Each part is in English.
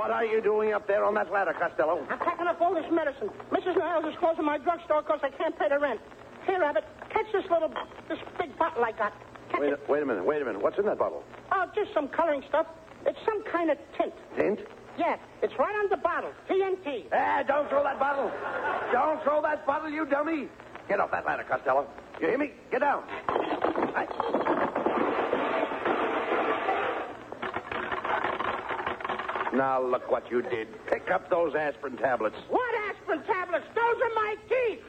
What are you doing up there on that ladder, Costello? I'm packing up all this medicine. Mrs. Niles is closing my drugstore because I can't pay the rent. Here, Abbott, catch this big bottle I got. Wait a minute. What's in that bottle? Oh, just some coloring stuff. It's some kind of tint. Tint? Yeah, it's right on the bottle. TNT. Don't throw that bottle. Don't throw that bottle, you dummy. Get off that ladder, Costello. You hear me? Get down. Now, look what you did. Pick up those aspirin tablets. What aspirin tablets? Those are my teeth.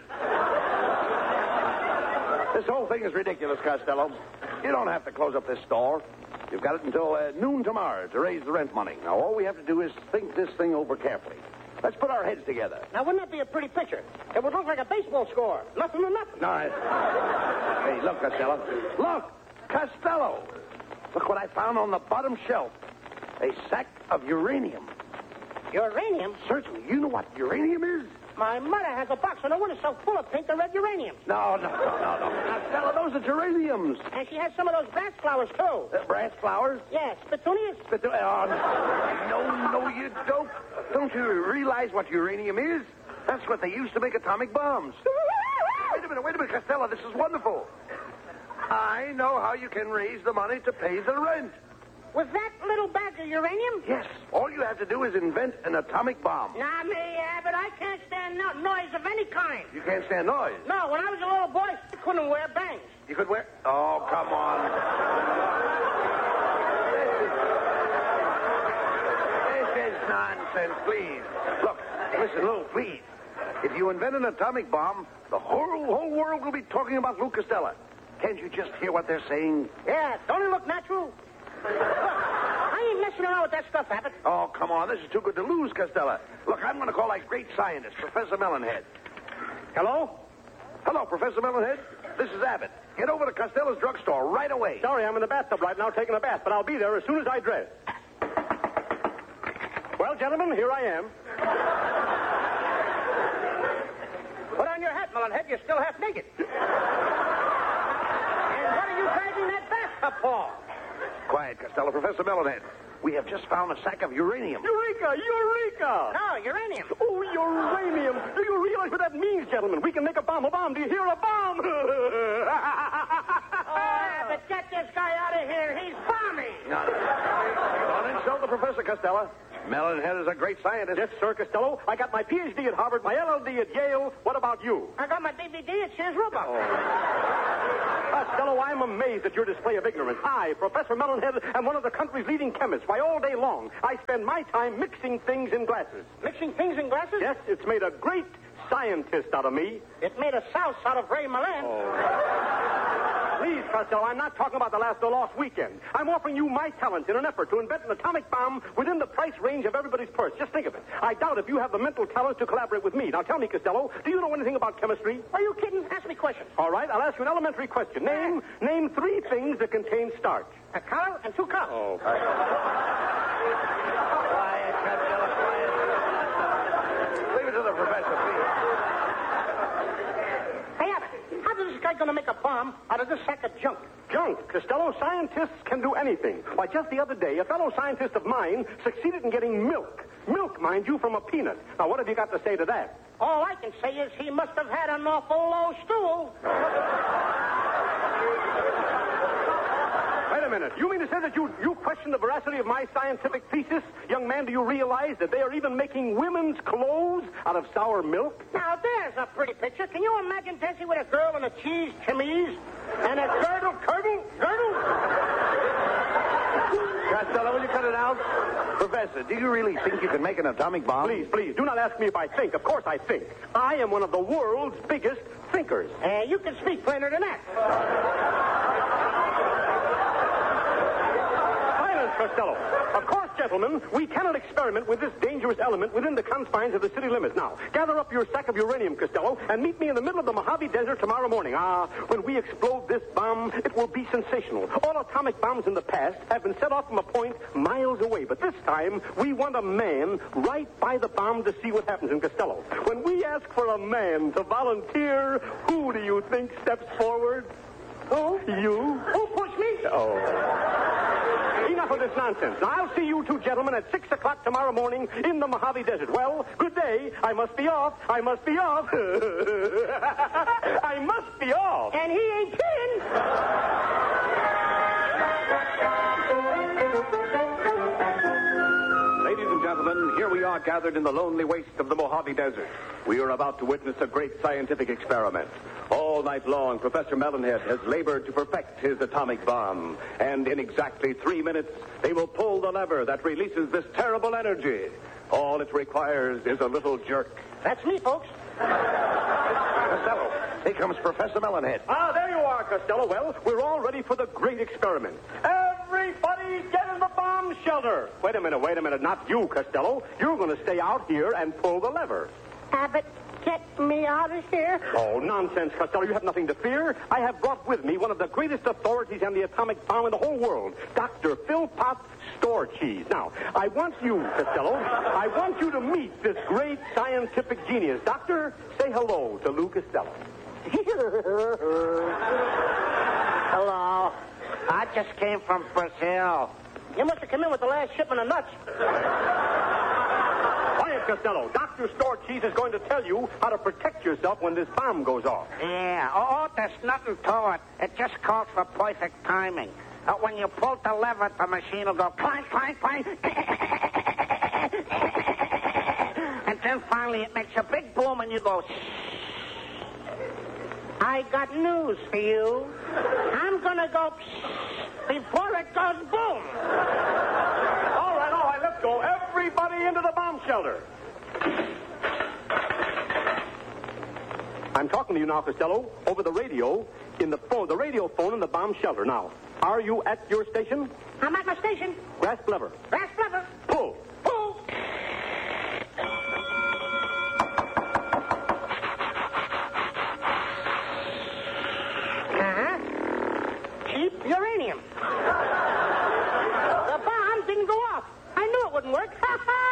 This whole thing is ridiculous, Costello. You don't have to close up this store. You've got it until noon tomorrow to raise the rent money. Now, all we have to do is think this thing over carefully. Let's put our heads together. Now, wouldn't that be a pretty picture? It would look like a baseball score. Nothing to nothing. No, Hey, look, Costello. Look! Costello! Look what I found on the bottom shelf. A sack of uranium. Uranium? Certainly. You know what uranium is? My mother has a box in her window full of pink and red uranium. No. Costello, those are geraniums. And she has some of those brass flowers, too. Brass flowers? Yes, petunias. No, you don't. Don't you realize what uranium is? That's what they used to make atomic bombs. Wait a minute, Costello. This is wonderful. I know how you can raise the money to pay the rent. Was that little bag of uranium? Yes. All you have to do is invent an atomic bomb. Not me, Abbott. I can't stand noise of any kind. You can't stand noise? No, when I was a little boy, I couldn't wear bangs. You could wear... Oh, come on. This is nonsense, please. Look, listen, Lou, please. If you invent an atomic bomb, the whole world will be talking about Lou Costello. Can't you just hear what they're saying? Yeah, don't it look natural? Look, I ain't messing around with that stuff, Abbott. Oh, come on. This is too good to lose, Costello. Look, I'm going to call that great scientist, Professor Melonhead. Hello? Hello, Professor Melonhead. This is Abbott. Get over to Costello's drugstore right away. Sorry, I'm in the bathtub right now taking a bath, but I'll be there as soon as I dress. Well, gentlemen, here I am. Put on your hat, Melonhead. You're still half naked. And what are you dragging that bathtub for? Quiet, Costello. Professor Melonhead. We have just found a sack of uranium. Eureka! No, uranium. Oh, uranium. Do you realize what that means, gentlemen? We can make a bomb. Do you hear? A bomb? Abbott, get this guy out of here. He's bombing. No. Don't insult the professor, Costello. Melonhead is a great scientist. Yes, sir, Costello. I got my Ph.D. at Harvard, my LL.D. at Yale. What about you? I got my DVD at Sears Roebuck. Costello, I'm amazed at your display of ignorance. I, Professor Melonhead, am one of the country's leading chemists. Why, all day long, I spend my time mixing things in glasses. Mixing things in glasses? Yes, it's made a great scientist out of me. It made a souse out of Ray Milland. Please, Costello, I'm not talking about the lost weekend. I'm offering you my talents in an effort to invent an atomic bomb within the price range of everybody's purse. Just think of it. I doubt if you have the mental talents to collaborate with me. Now, tell me, Costello, do you know anything about chemistry? Are you kidding? Ask me questions. All right, I'll ask you an elementary question. Name 3 things that contain starch. A collar and 2 cups. Oh. Quiet, Costello, quiet. Leave it to the professor, please. Hey, Abbott, how is this guy going to make a bomb out of this sack of junk? Junk. Costello, scientists can do anything. Why, just the other day, a fellow scientist of mine succeeded in getting milk. Milk, mind you, from a peanut. Now, what have you got to say to that? All I can say is he must have had an awful low stool. Wait a minute. You mean to say that you question the veracity of my scientific thesis? Young man, do you realize that they are even making women's clothes out of sour milk? Now, there's a pretty picture. Can you imagine dancing with a girl in a chemise and a girdle? Costello, will you cut it out? Professor, do you really think you can make an atomic bomb? Please, do not ask me if I think. Of course I think. I am one of the world's biggest thinkers. You can speak plainer than that. Silence, Costello. Of course, gentlemen, we cannot experiment with this dangerous element within the confines of the city limits. Now, gather up your sack of uranium, Costello, and meet me in the middle of the Mojave Desert tomorrow morning. When we explode this bomb, it will be sensational. All atomic bombs in the past have been set off from a point miles away, but this time, we want a man right by the bomb to see what happens in Costello. When we ask for a man to volunteer, who do you think steps forward? Who? You. Who pushed me? Oh. Enough of this nonsense. Now, I'll see you two gentlemen at 6 o'clock tomorrow morning in the Mojave Desert. Well, good day. I must be off. I must be off. I must be off. And he ain't kidding. Ladies and gentlemen, here we are gathered in the lonely waste of the Mojave Desert. We are about to witness a great scientific experiment. All night long, Professor Melonhead has labored to perfect his atomic bomb. And in exactly 3 minutes, they will pull the lever that releases this terrible energy. All it requires is a little jerk. That's me, folks. Costello, here comes Professor Melonhead. Ah, there you are, Costello. Well, we're all ready for the great experiment. Everybody get in the bomb shelter. Wait a minute. Not you, Costello. You're going to stay out here and pull the lever. Abbott, get me out of here. Oh, nonsense, Costello. You have nothing to fear. I have brought with me one of the greatest authorities on the atomic bomb in the whole world, Dr. Philpott Storcheese. Now, I want you, Costello, to meet this great scientific genius. Doctor, say hello to Lou Costello. Hello. I just came from Brazil. You must have come in with the last shipment of nuts. Quiet, Costello. Dr. Storcheese is going to tell you how to protect yourself when this bomb goes off. Yeah. Oh, there's nothing to it. It just calls for perfect timing. When you pull the lever, the machine will go clank, clank, clank. And then finally it makes a big boom and you go shh. I got news for you. I'm going to go before it goes boom. All right, let's go. Everybody into the bomb shelter. I'm talking to you now, Costello, over the radio, the radio phone in the bomb shelter. Now, are you at your station? I'm at my station. Grasp lever. Grasp lever. Pull. Pull. Cheap uranium. The bomb didn't go off. I knew it wouldn't work. Ha ha!